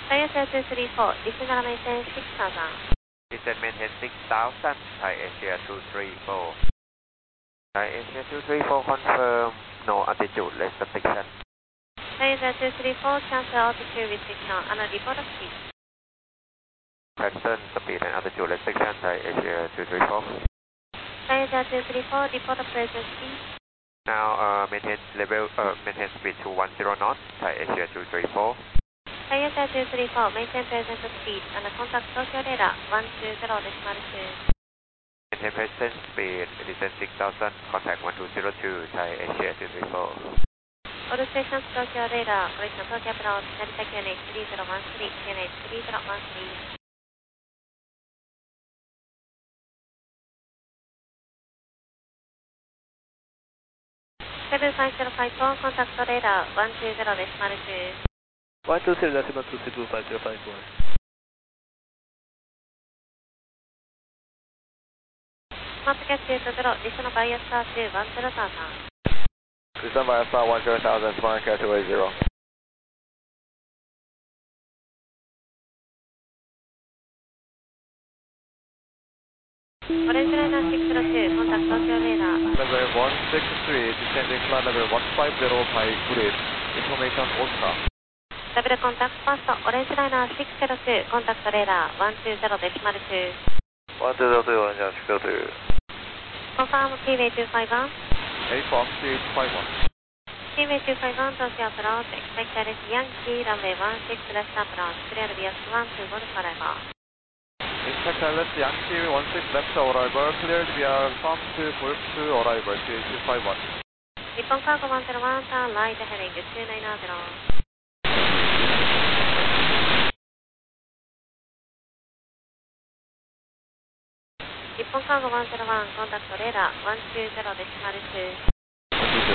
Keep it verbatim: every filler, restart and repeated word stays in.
Thai Asia two three four, descend and maintain six thousand. Descend maintain six thousand, Thai Asia two three four. Thai Asia two three four confirm, no altitude restriction. Thai Asia two three four, cancel altitude restriction and report speed. Cancel speed and altitude restriction, Thai Asia two three four. Thai Asia two three four, report present speed. Now uh, maintain level, uh, maintain speed to one zero knots, Thai Asia two three four. Thai Asia two three four, maintain present speed and contact Tokyo radar one two zero decimal two. Maintain present speed, descend six thousand, contact one two zero two, Thai Asia two three four. All stations Tokyo radar, correction Tokyo approach, Narita Q N H three zero one three, Q N H three zero one three. seven five zero five four, contact radar one two zero decimal two. one two zero decimal two two five zero five one. Smart Cat two zero, listen via star two one zero thousand. Listen via star one zero thousand, Smart Cat two eight zero. Orange Liner six zero two, contact Tokyo radar. Level one six three, descending flight level one five zero by grid. Information Oscar. Level contact fast, Orange Liner six zero two, contact radar one two zero decimal two. one two zero two, Orange Liner six zero two. Confirm P-Way two five one. A Fox two five one. P-Way two five one, Tokyo approach, expect direct Yankee, runway one six left approach, clear via one two Golf arrival. Inspect left Yankee one six left arrival, cleared via Farm two Golf two arrival, P A two five one. Nippon Cargo one zero one, turn right heading two nine zero. Nippon Cargo one zero one, contact radar one two zero decimal two.